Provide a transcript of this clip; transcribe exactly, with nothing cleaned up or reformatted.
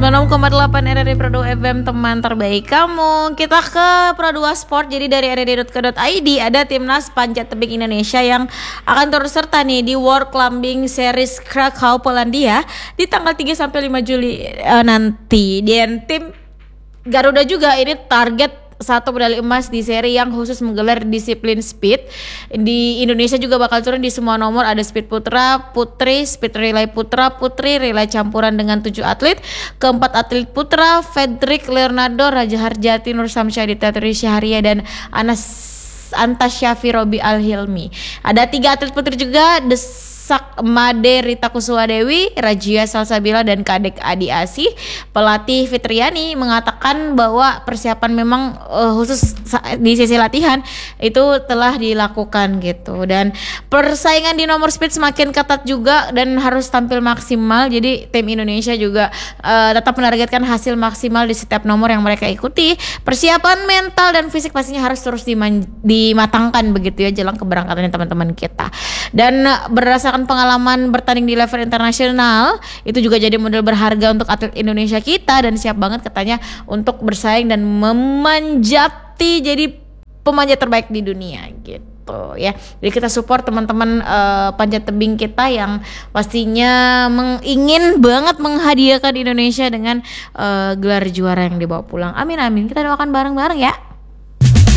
sembilan puluh enam koma delapan R R I Pro dua F M, teman terbaik kamu. Kita ke Pro dua Sport. Jadi dari r r i dot co dot i d ada timnas panjat tebing Indonesia yang akan turut serta nih di World Climbing Series Krakow, Polandia di tanggal tiga sampai lima Juli uh, nanti. Dan tim Garuda juga ini target satu medali emas di seri yang khusus menggelar disiplin speed. Di Indonesia juga bakal turun di semua nomor, ada speed putra, putri, speed relay putra, putri, relay campuran dengan tujuh atlet. Keempat atlet putra, Fedrik Leonardo, Raja Harjati, Nur Samsyadita, Tri Syahria, dan Anas Antasyafi Robi Al-Hilmi. Ada tiga atlet putri juga, Desak Made Rita Kuswadewi, Rajia Salsabila, dan Kadek Adi Asih. Pelatih Fitriani mengatakan bahwa persiapan memang uh, khusus di sisi latihan itu telah dilakukan gitu. Dan persaingan di nomor speed semakin ketat juga dan harus tampil maksimal. Jadi tim Indonesia juga uh, tetap menargetkan hasil maksimal di setiap nomor yang mereka ikuti. Persiapan mental dan fisik pastinya harus terus diman- dimatangkan begitu ya jelang keberangkatannya teman-teman kita. Dan uh, berdasarkan pengalaman bertanding di level internasional, itu juga jadi model berharga untuk atlet Indonesia kita dan siap banget katanya untuk bersaing dan memanjati jadi pemanjat terbaik di dunia gitu ya. Jadi kita support teman-teman uh, panjat tebing kita yang pastinya meng- ingin banget menghadiahkan Indonesia dengan uh, gelar juara yang dibawa pulang. Amin amin. Kita doakan bareng-bareng ya.